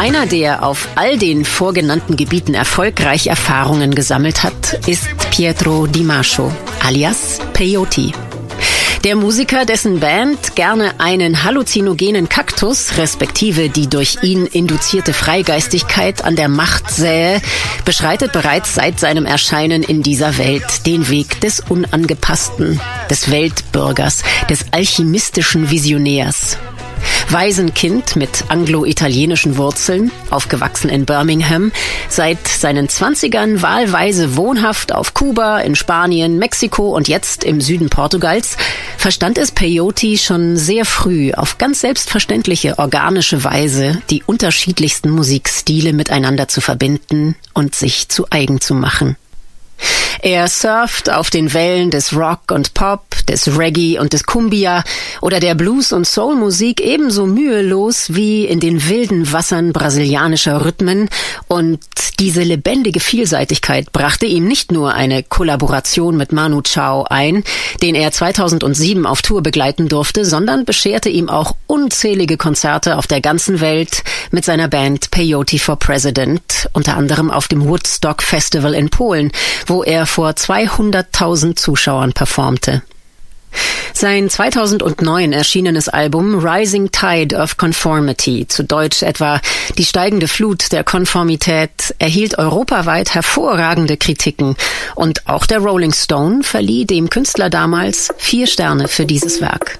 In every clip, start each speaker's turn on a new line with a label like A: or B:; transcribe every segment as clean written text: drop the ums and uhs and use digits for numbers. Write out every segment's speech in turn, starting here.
A: Einer, der auf all den vorgenannten Gebieten erfolgreich Erfahrungen gesammelt hat, ist Pietro Di Mascio, alias Peyote. Der Musiker, dessen Band gerne einen halluzinogenen Kaktus, respektive die durch ihn induzierte Freigeistigkeit an der Macht sähe, beschreitet bereits seit seinem Erscheinen in dieser Welt den Weg des Unangepassten, des Weltbürgers, des alchemistischen Visionärs. Waisenkind mit anglo-italienischen Wurzeln, aufgewachsen in Birmingham, seit seinen 20ern wahlweise wohnhaft auf Kuba, in Spanien, Mexiko und jetzt im Süden Portugals, verstand es Peyote schon sehr früh auf ganz selbstverständliche, organische Weise die unterschiedlichsten Musikstile miteinander zu verbinden und sich zu eigen zu machen. Er surft auf den Wellen des Rock und Pop, des Reggae und des Cumbia oder der Blues- und Soul-Musik ebenso mühelos wie in den wilden Wassern brasilianischer Rhythmen, und diese lebendige Vielseitigkeit brachte ihm nicht nur eine Kollaboration mit Manu Chao ein, den er 2007 auf Tour begleiten durfte, sondern bescherte ihm auch unzählige Konzerte auf der ganzen Welt mit seiner Band Peyote for President, unter anderem auf dem Woodstock Festival in Polen, wo er vor 200.000 Zuschauern performte. Sein 2009 erschienenes Album Rising Tide of Conformity, zu Deutsch etwa Die steigende Flut der Konformität, erhielt europaweit hervorragende Kritiken, und auch der Rolling Stone verlieh dem Künstler damals 4 Sterne für dieses Werk.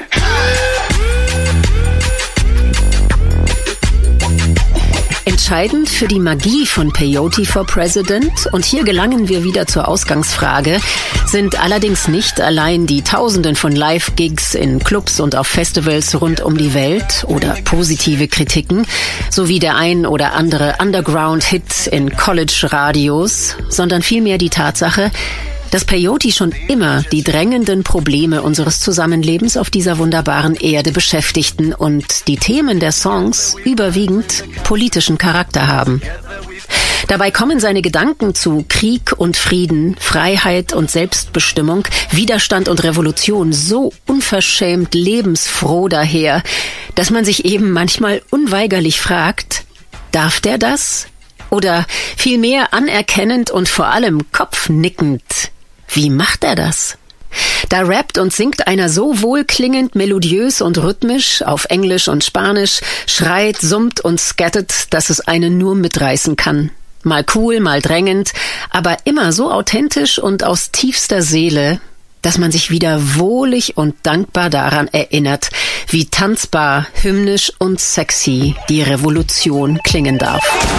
A: Entscheidend für die Magie von Peyote for President, und hier gelangen wir wieder zur Ausgangsfrage, sind allerdings nicht allein die Tausenden von Live-Gigs in Clubs und auf Festivals rund um die Welt oder positive Kritiken, sowie der ein oder andere Underground-Hit in College-Radios, sondern vielmehr die Tatsache, dass Peyote schon immer die drängenden Probleme unseres Zusammenlebens auf dieser wunderbaren Erde beschäftigten und die Themen der Songs überwiegend politischen Charakter haben. Dabei kommen seine Gedanken zu Krieg und Frieden, Freiheit und Selbstbestimmung, Widerstand und Revolution so unverschämt lebensfroh daher, dass man sich eben manchmal unweigerlich fragt, darf der das? Oder vielmehr anerkennend und vor allem kopfnickend, wie macht er das? Da rappt und singt einer so wohlklingend, melodiös und rhythmisch auf Englisch und Spanisch, schreit, summt und scattet, dass es einen nur mitreißen kann. Mal cool, mal drängend, aber immer so authentisch und aus tiefster Seele, dass man sich wieder wohlig und dankbar daran erinnert, wie tanzbar, hymnisch und sexy die Revolution klingen darf.